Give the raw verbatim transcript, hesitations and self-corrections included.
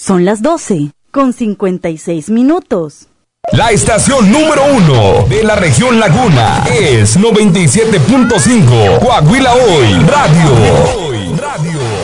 Son las doce, con cincuenta y seis minutos. La estación número uno de la región Laguna es noventa y siete punto cinco Coahuila Hoy Radio. Radio.